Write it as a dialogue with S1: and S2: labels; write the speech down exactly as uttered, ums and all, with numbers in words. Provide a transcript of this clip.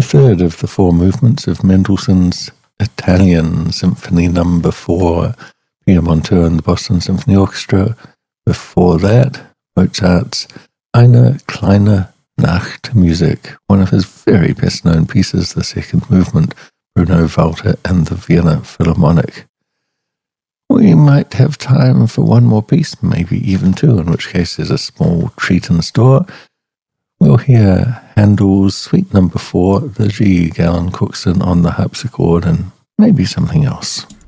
S1: third of the four movements of Mendelssohn's Italian Symphony Number Four, Piemonte and the Boston Symphony Orchestra. Before that, Mozart's Eine kleine Nachtmusik, one of his very best-known pieces, the second movement, Bruno Walter and the Vienna Philharmonic. We might have time for one more piece, maybe even two, in which case there's a small treat in store. We'll hear Handel's Suite Number Four, the G. Galen Cookson on the harpsichord, and maybe something else.